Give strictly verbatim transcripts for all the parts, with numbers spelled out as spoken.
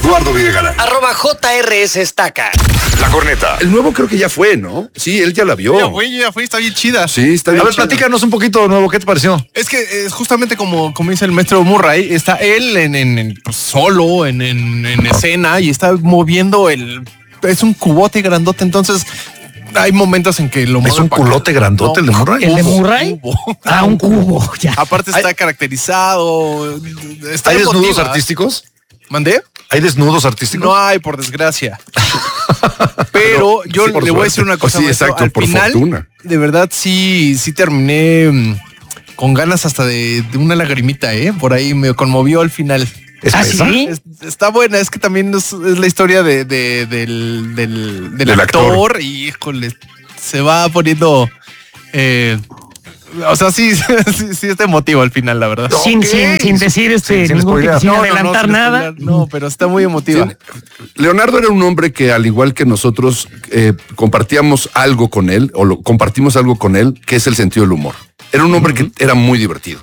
Eduardo Videgaray. Arroba J R S Estaca. La Corneta. El nuevo creo que ya fue, ¿no? Sí, él ya la vio. Ya fue, ya fue, está bien chida. Sí, está bien A ver, chida. platícanos un poquito de nuevo, ¿qué te pareció? Es que es justamente como, como dice el maestro Murray, está él en, en, en pues, solo, en, en, en escena, y está moviendo el... Es un cubote grandote, entonces hay momentos en que lo ¿Es mueve un para culote acá. grandote el de Murray? ¿El de cubo, Murray? cubo. Ah, un cubo, ya. Aparte está caracterizado. Está ¿Hay desnudos deportiva. artísticos? ¿Mandé? ¿Hay desnudos artísticos? No hay, por desgracia. Pero yo sí, por le voy a suerte. decir una cosa. Sí, maestro. exacto, Al por final, fortuna. de verdad, sí, sí terminé mm, con ganas hasta de, de una lagrimita, ¿eh? Por ahí me conmovió al final. ¿Es ¿Ah, fresa? sí? Es- está buena, es que también es, es la historia de, de- del, del, del Del actor, actor. y híjole, se va poniendo... eh, o sea, sí, sí, sí está emotivo al final, la verdad. Sin, Ok. sin, sin decir este, Sin- sin ningún, spoilear. sin No, no, no, adelantar sin nada. spoiler, No, pero está muy emotiva. Sí. Leonardo era un hombre que, al igual que nosotros, eh, compartíamos algo con él, o lo, compartimos algo con él, que es el sentido del humor. Era un hombre que era muy divertido.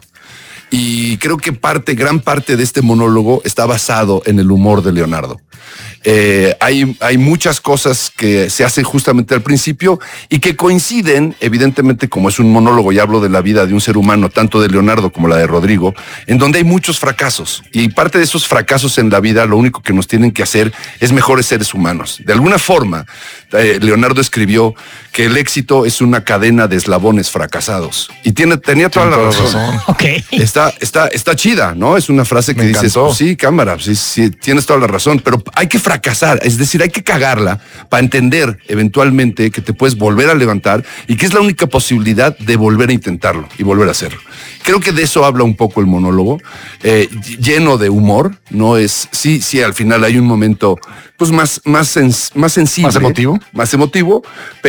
Y creo que parte, gran parte de este monólogo está basado en el humor de Leonardo. Eh, hay, hay muchas cosas que se hacen justamente al principio y que coinciden, evidentemente, como es un monólogo, y hablo de la vida de un ser humano, tanto de Leonardo como la de Rodrigo, en donde hay muchos fracasos. Y parte de esos fracasos en la vida, lo único que nos tienen que hacer es mejores seres humanos. De alguna forma, eh, Leonardo escribió que el éxito es una cadena de eslabones fracasados. Y tiene, tenía toda la Tiene toda la razón. razón. Ok. Está, está, está chida, ¿no? Es una frase que Me dices, encantó. pues sí, cámara, sí, sí, tienes toda la razón, pero hay que fracasar, es decir, hay que cagarla para entender eventualmente que te puedes volver a levantar y que es la única posibilidad de volver a intentarlo y volver a hacerlo. Creo que de eso habla un poco el monólogo, eh, lleno de humor, no es, sí, sí, al final hay un momento, pues más, más, sens- más sensible. ¿Más emotivo? Más emotivo,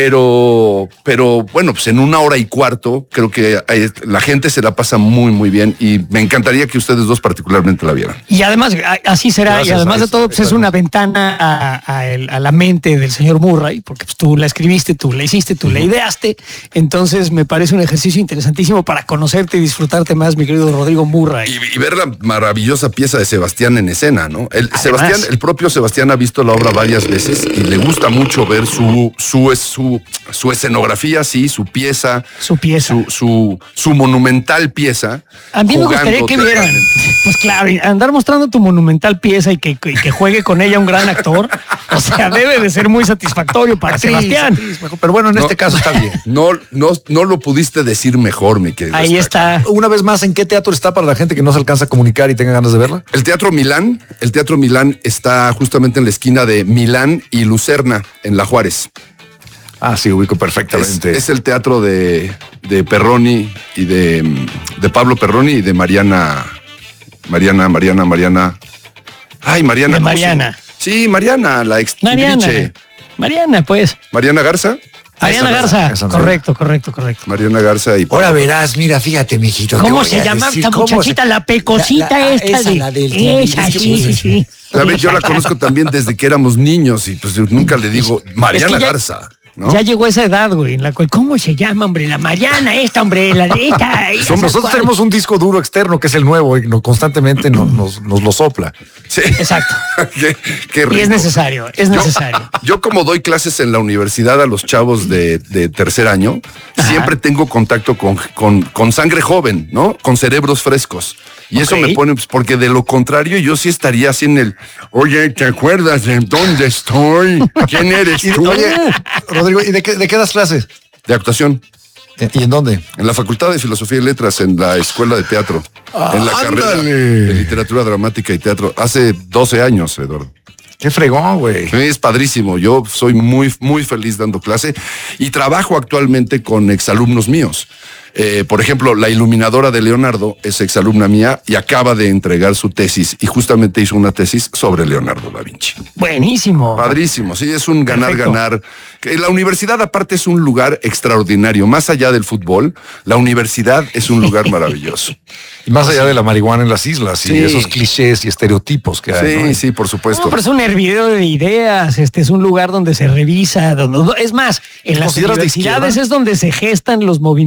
pero, pero bueno, pues en una hora y cuarto, creo que hay- la gente se la pasa muy, muy bien y me encantaría que ustedes dos particularmente la vieran. Y además, a- así será, Gracias, y además ahí de está, todo, pues ahí es está. una ventana a, a el- a la mente del señor Murray, porque pues, tú la escribiste, tú la hiciste, tú la ideaste, entonces me parece un ejercicio interesantísimo para conocerte y disfrutarte más, mi querido Rodrigo Murray. Y, y ver la maravillosa pieza de Sebastián en escena, ¿no? El, Además. Sebastián, el propio Sebastián ha visto la obra varias veces y le gusta mucho ver su, su, su, su escenografía, sí, su pieza, Su pieza. su, su, su monumental pieza. A mí me jugando gustaría que vieran, teatralmente. pues claro, y andar mostrando tu monumental pieza y que, y que juegue con ella un gran actor, o sea, debe de ser muy satisfactorio para Sí, Sebastián. sí, es mejor. Pero bueno, en No. este caso está bien. No, no, no lo pudiste decir mejor, mi querido. Ahí Estaca. está. Una vez más, ¿en qué teatro está para la gente que no se alcanza a comunicar y tenga ganas de verla? El Teatro Milán, el Teatro Milán está justamente en la esquina de Milán y Lucerna, en La Juárez. Ah, sí, ubico Es, perfectamente. es el teatro de, de Perroni y de, de Pablo Perroni y de Mariana, Mariana, Mariana, Mariana. Ay, Mariana. De ¿cómo se- Mariana. Sí, Mariana, la ex Mariana. Timbiriche. Mariana, pues. Mariana Garza. Mariana Esa no, Garza. esa no. correcto, correcto, correcto. Mariana Garza y Ahora verás, mira, fíjate, mijito. te ¿Cómo voy se a llama decir esta cómo muchachita? se- La pecosita La- la- esta esa, de... la del esa, Timbiriche, sí, sí, sí. ¿Sabes? Yo la conozco también desde que éramos niños y pues nunca le digo Mariana Es que ya- Garza, ¿no? Ya llegó esa edad, güey, en la cual, ¿cómo se llama, hombre? La Mariana, esta, hombre, la de esta. esa, Son- nosotros ¿cuál? tenemos un disco duro externo que es el nuevo y no, constantemente nos, nos, nos lo sopla. Sí. Exacto. qué, qué Y rico. es necesario, es necesario. Yo como doy clases en la universidad a los chavos de, de tercer año, Ajá. siempre tengo contacto con, con, con sangre joven, ¿no? Con cerebros frescos. Y eso Ok. me pone, pues, porque de lo contrario yo sí estaría así en el, oye, ¿te acuerdas de dónde estoy? ¿Quién eres Y, tú? oye, Rodrigo, ¿y de qué, de qué das clases? De actuación. ¿Y en dónde? En la Facultad de Filosofía y Letras, en la Escuela de Teatro. en la carrera ándale. de Literatura Dramática y Teatro. Hace doce años, Eduardo. Qué fregón, güey. Sí, es padrísimo. Yo soy muy, muy feliz dando clase y trabajo actualmente con exalumnos míos. Eh, por ejemplo, la iluminadora de Leonardo es exalumna mía y acaba de entregar su tesis y justamente hizo una tesis sobre Leonardo da Vinci. Buenísimo. Padrísimo, sí, es un Perfecto. ganar-ganar. Que La universidad aparte es un lugar extraordinario. Más allá del fútbol, la universidad es un lugar maravilloso. Y más allá de la marihuana en las islas y Sí. esos clichés y estereotipos que hay. Sí, ¿no? sí, por supuesto. No, pero es un hervidero de ideas, este es un lugar donde se revisa, donde, es más, en las consideras de universidades izquierda? es donde se gestan los movimientos sociales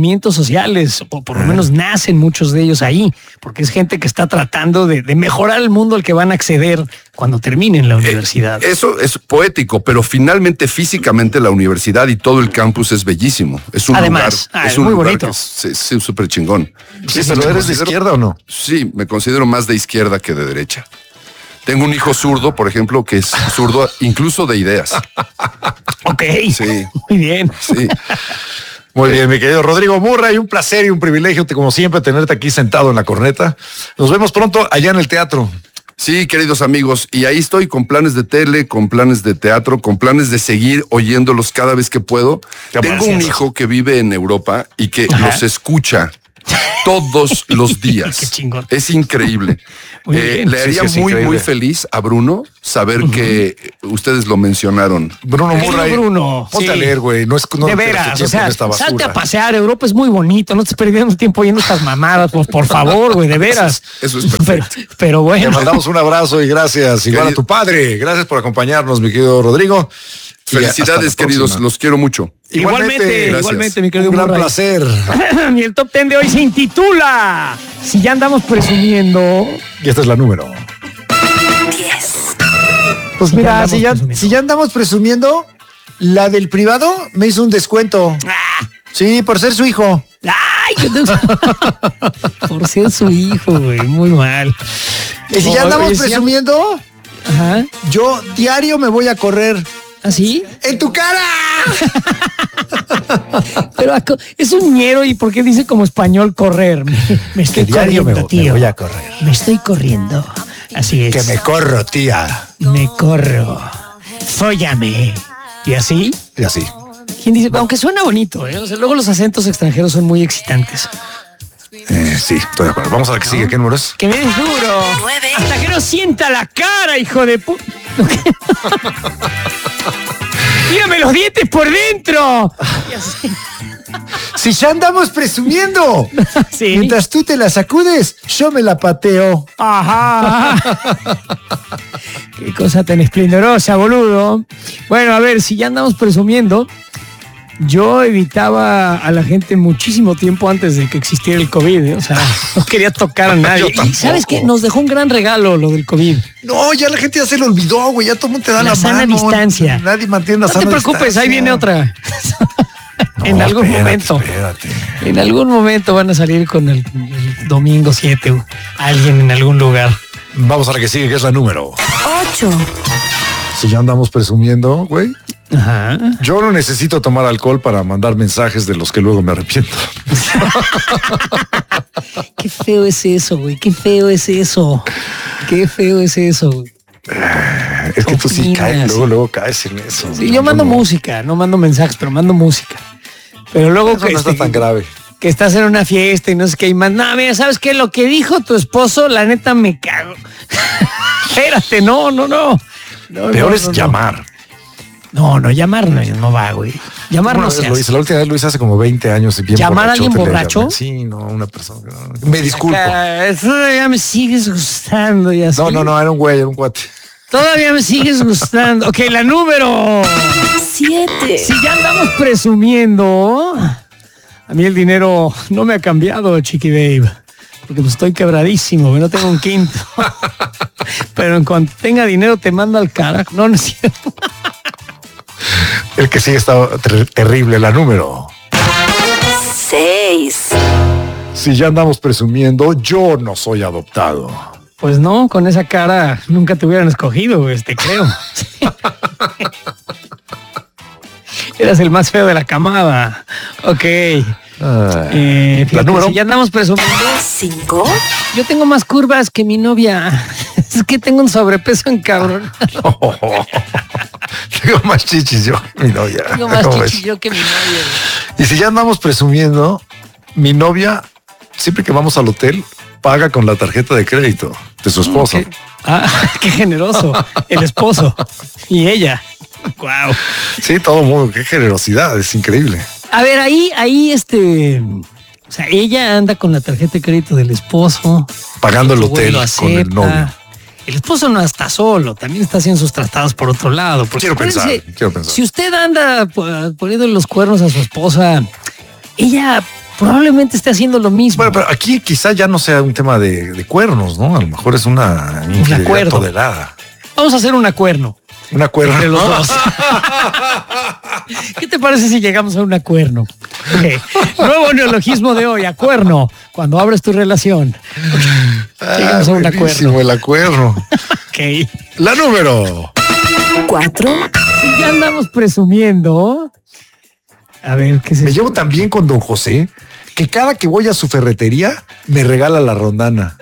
sociales, o por lo menos nacen muchos de ellos ahí, porque es gente que está tratando de, de mejorar el mundo al que van a acceder cuando terminen la universidad. Eh, eso es poético, pero finalmente físicamente la universidad y todo el campus es bellísimo. Es un Además, lugar, ah, es es un muy lugar bonito. que es es- es súper chingón. Sí, pero ¿eres de izquierda o no? Sí, me considero más de izquierda que de derecha. Tengo un hijo zurdo, por ejemplo, que es zurdo incluso de ideas. Ok, Sí. muy bien. Sí. Muy bien, mi querido Rodrigo Murray, un placer y un privilegio, como siempre, tenerte aquí sentado en la corneta. Nos vemos pronto allá en el teatro. Sí, queridos amigos, y ahí estoy con planes de tele, con planes de teatro, con planes de seguir oyéndolos cada vez que puedo. Qué Tengo un gracias. hijo que vive en Europa y que Ajá. los escucha todos los días. Qué chingón. Es increíble. Muy Eh, bien. le Sí, haría sí, es muy, increíble. muy feliz a Bruno saber que ustedes lo mencionaron. Bruno Querido Murray, Bruno, ponte sí. a leer, güey. No es no De pierdas tu veras, o tiempo sea, en esta basura. salte a pasear. Europa es muy bonito. No te estés perdiendo tiempo oyendo estas mamadas. Pues por favor, güey, de veras. Eso es perfecto. Pero, pero Te bueno. mandamos un abrazo y gracias. Igual a Querido- tu padre. Gracias por acompañarnos, mi querido Rodrigo. Y hasta Felicidades, la queridos, próxima. los quiero mucho. Igualmente, Gracias. igualmente, mi querido Un gran Murray. placer. Y el top ten de hoy se intitula Si ya andamos presumiendo. Y esta es la número. Pues Si ya mira, andamos si ya, presumiendo. si ya andamos presumiendo, la del privado me hizo un descuento. Sí, por ser su hijo. ¡Ay! qué te- Por ser su hijo, güey. Muy mal. Y si ya Oye, andamos si ya- presumiendo, Ajá. yo diario me voy a correr. ¿Así? ¡En tu cara! Pero aco- es un ñero y ¿por qué dice como español correr? Me, me estoy diario me corriendo, voy- me tío. voy a correr. Me estoy corriendo. Así es. Que me corro, tía. Me corro. Fóllame. ¿Y así? Y así. ¿Quién dice? Aunque suena bonito, ¿eh? O sea, luego los acentos extranjeros son muy excitantes. Eh, sí, estoy de acuerdo. Vamos a la que sigue. ¿Qué número es? Que me des duro. Hasta que no sienta la cara, hijo de pu... Mírame los dientes por dentro. Y así. Si ya andamos presumiendo. Sí. Mientras tú te la sacudes, yo me la pateo. Ajá. Qué cosa tan esplendorosa, boludo. Bueno, a ver, si ya andamos presumiendo, yo evitaba a la gente muchísimo tiempo antes de que existiera el COVID, ¿eh? O sea, no quería tocar a nadie. Yo Y tampoco. ¿sabes qué? Nos dejó un gran regalo lo del COVID. No, ya la gente ya se lo olvidó, güey. Ya todo el mundo te da La la, sana mano. distancia. Nadie mantiene la No sana te preocupes, distancia. ahí viene otra. en No, algún espérate, momento. Espérate. En algún momento van a salir con el, el domingo siete alguien en algún lugar. Vamos a la que sigue, que es la número. ocho, Si ya andamos presumiendo, güey. Ajá. Yo no necesito tomar alcohol para mandar mensajes de los que luego me arrepiento. Qué feo es eso, güey. Qué feo es eso. Qué feo es eso, güey. Es que tú sí Opinas. caes, luego, luego caes en eso. Sí, yo mando no. música, no mando mensajes, pero mando música. Pero luego Eso que, no está este, tan grave. que estás en una fiesta y no sé qué, y más, no, mira, ¿sabes qué? Lo que dijo tu esposo, la neta me cago. Espérate, no, no, no. No, Peor no, es no, no. llamar. No, no, llamar no, no va, güey. Llamar Una no vez se lo hace. hice, la última vez lo hice hace como veinte años y bien ¿Llamar a alguien borrachote le borracho? llamé. Sí, no, una persona. que no- Me disculpo. Acá, todavía me sigues gustando y así. No, no, no, era un güey, era un cuate. Todavía me sigues gustando. Ok, la número. siete, Si ya andamos presumiendo, a mí el dinero no me ha cambiado, Chiqui Babe. Porque pues estoy quebradísimo, güey, no tengo un quinto. Pero en cuanto tenga dinero te mando al carajo. No, no es cierto. El que sigue está ter- terrible, la número. seis, Si ya andamos presumiendo, yo no soy adoptado. Pues no, con esa cara nunca te hubieran escogido, güey, te creo. Eras el más feo de la camada. Ok. Eh, fíjate, número. si ya andamos presumiendo, cinco, yo tengo más curvas que mi novia. Es que tengo un sobrepeso en cabrón. Tengo más chichis yo que mi novia. Tengo más ¿Cómo ves? chichi yo que mi novia. Y si ya andamos presumiendo, mi novia, siempre que vamos al hotel, paga con la tarjeta de crédito de su esposo. Qué, ah, qué generoso. El esposo. Y ella. Wow. Sí, todo mundo, qué generosidad, es increíble. A ver, ahí, ahí, este. O sea, ella anda con la tarjeta de crédito del esposo. Pagando el Su güey hotel lo con el acepta. novio. El esposo no está solo, también está haciendo sus tratados por otro lado. Porque Quiero pensar, acuérdense, quiero pensar. Si usted anda po- poniendo los cuernos a su esposa, ella probablemente esté haciendo lo mismo. Bueno, pero aquí quizá ya no sea un tema de, de cuernos, ¿no? A lo mejor es una infidelidad acuerdo. tolerada. Vamos a hacer un acuerno Un acuerdo. entre los dos. ¿Qué te parece si llegamos a un acuerno? Okay. Nuevo neologismo de hoy, acuerno. Cuando abres tu relación. Okay. Llegamos a un acuerno. El acuerdo. Ok. La número Cuatro. Si ya andamos presumiendo. A ver, ¿qué se Me llevo tan bien con don José que cada que voy a su ferretería me regala la rondana.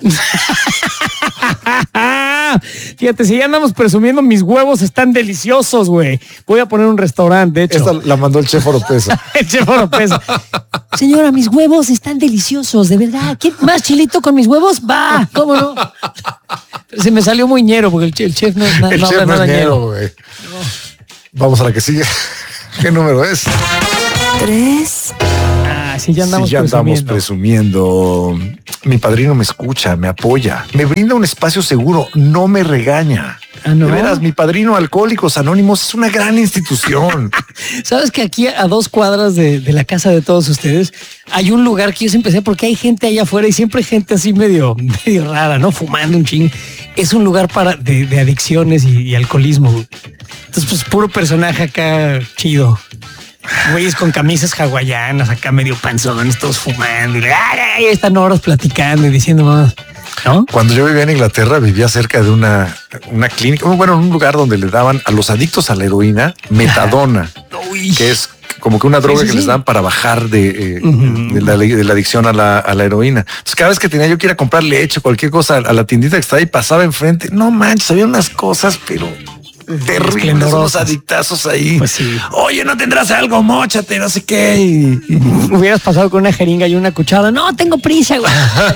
Fíjate, si ya andamos presumiendo, mis huevos están deliciosos, güey. Voy a poner un restaurante, de hecho. Esta la mandó el chef Oropesa. El chef Oropesa. Señora, mis huevos están deliciosos, de verdad. ¿Quién más chilito con mis huevos? Va, ¿cómo no? Pero se me salió muy ñero porque el, ch- el chef no, na- El no chef habla no nada es ñero. ñero, güey. Vamos a la que sigue. ¿Qué número es? Tres. Ah, sí, ya andamos Sí, ya andamos presumiendo. presumiendo. Mi padrino me escucha, me apoya, me brinda un espacio seguro, no me regaña. Ah, ¿no? De veras, mi padrino Alcohólicos Anónimos es una gran institución. ¿Sabes que aquí a dos cuadras de, de la casa de todos ustedes hay un lugar que yo siempre sé porque hay gente allá afuera y siempre hay gente así medio, medio rara, ¿no? Fumando un ching. Es un lugar para de, de adicciones y, y alcoholismo. Entonces, pues puro personaje acá chido. Güeyes con camisas hawaianas, acá medio panzones, todos fumando. Y ay, ay, están horas platicando y diciendo más, ¿no? Cuando yo vivía en Inglaterra, vivía cerca de una, una clínica, bueno, en un lugar donde le daban a los adictos a la heroína metadona, Uy. que es como que una droga Sí, sí, que les sí. dan para bajar de, eh, Ujú. de, la, de la adicción a la, a la heroína. Entonces, cada vez que tenía yo que ir a comprar leche, cualquier cosa a la tiendita que estaba ahí, pasaba enfrente. No manches, había unas cosas, pero terribles, unos esplendorosas. adictazos ahí. Pues sí. Oye, ¿no tendrás algo? Móchate, no sé qué. Y- y- Hubieras pasado con una jeringa y una cuchara. No, tengo prisa, güey.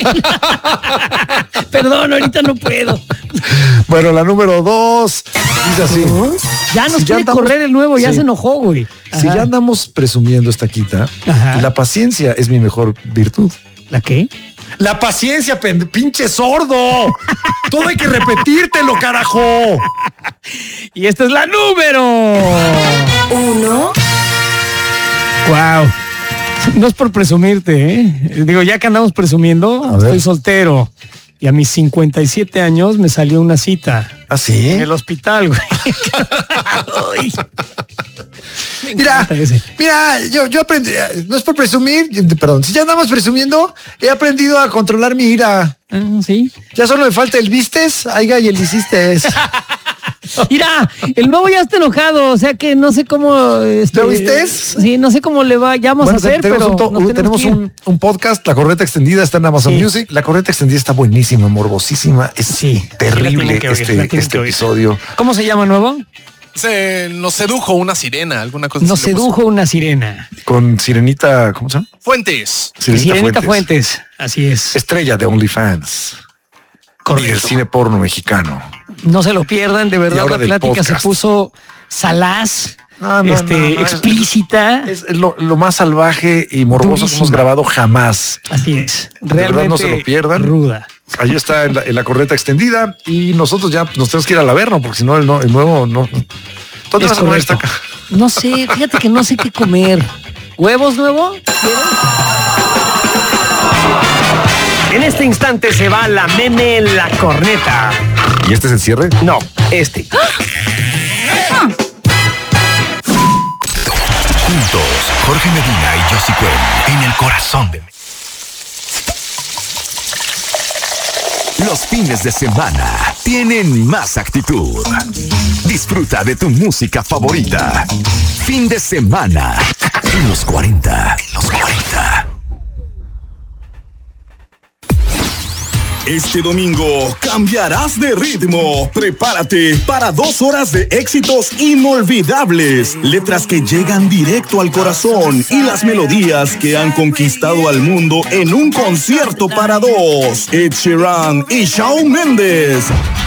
Perdón, ahorita no puedo. Bueno, la número dos dice así. Ya nos Si ya quiere andamos- correr el nuevo, ya Sí. se enojó, güey. Si Ajá. ya andamos presumiendo esta quita, Ajá. la paciencia es mi mejor virtud. ¿La qué? La paciencia, pen- pinche sordo. Todo hay que repetírtelo, carajo. Y esta es la número. Uno. Wow. No es por presumirte, ¿eh? Digo, ya que andamos presumiendo, A ver. estoy soltero. Y a mis cincuenta y siete años me salió una cita ¿Ah, sí? en el hospital, güey. Ay. Me Mira, encanta ese. mira, yo, yo aprendí, no es por presumir, perdón, si ya andamos presumiendo, he aprendido a controlar mi ira. Ah, sí. Ya solo me falta el vistes, aiga y el hiciste. Mira, el nuevo ya está enojado, o sea que no sé cómo. Este, ¿Lo viste? Sí, no sé cómo le vayamos Bueno, a hacer, tenemos, pero un, to- nos tenemos tenemos que ir. un, un podcast, La Corneta Extendida, está en Amazon Sí. Music. La Corneta Extendida está buenísima, morbosísima. Es Sí, sí la terrible tienen que oír, este, la tienen este que oír. episodio. ¿Cómo se llama nuevo? Se nos sedujo una sirena, alguna cosa Nos así le puso. sedujo una sirena. Con Sirenita, ¿cómo se llama? Fuentes. Sirenita Fuentes. Así es. Estrella de OnlyFans. Y del Correcto. cine porno mexicano. No se lo pierdan, de Y verdad ahora la del plática se podcast. puso salaz, No, no, este, no, no, es- explícita. Es lo, lo más salvaje y morboso que Durísima. hemos grabado jamás. Así es. De verdad, Realmente no se lo pierdan. ruda. Ahí está en la, en la Corneta Extendida y nosotros ya nos tenemos que ir al Averno porque si no el, no- el nuevo no. ¿Dónde Es vas a poner esta correcto. ca- No sé, fíjate que no sé qué comer. ¿Huevos nuevo? ¿Quieres? En este instante se va la meme en la corneta. ¿Y este es el cierre? No, este. Juntos, Jorge Medina y Josie Cuen en el corazón de Los fines de semana tienen más actitud. Disfruta de tu música favorita. Fin de semana en los cuarenta. En los cuarenta. Este domingo cambiarás de ritmo. Prepárate para dos horas de éxitos inolvidables, letras que llegan directo al corazón y las melodías que han conquistado al mundo en un concierto para dos. Ed Sheeran y Shawn Mendes.